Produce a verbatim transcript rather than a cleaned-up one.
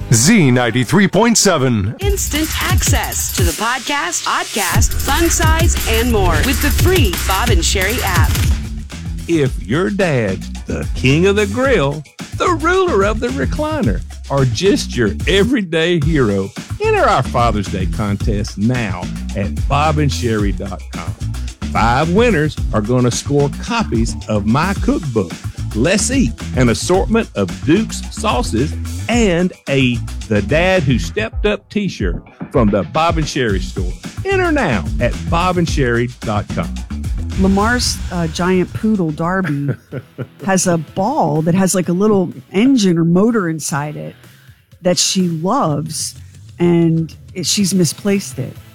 Z ninety-three point seven. Instant access to the podcast, podcast, fun size, and more with the free Bob and Sherry app. If your dad's the king of the grill, the ruler of the recliner, or just your everyday hero, enter our Father's Day contest now at bob and sherry dot com. Five winners are going to score copies of my cookbook, Let's Eat, an assortment of Duke's sauces, and a The Dad Who Stepped Up t-shirt from the Bob and Sherry store. Enter now at bob and sherry dot com. Lamar's uh, giant poodle, Darby, has a ball that has like a little engine or motor inside it that she loves, and it, she's misplaced it.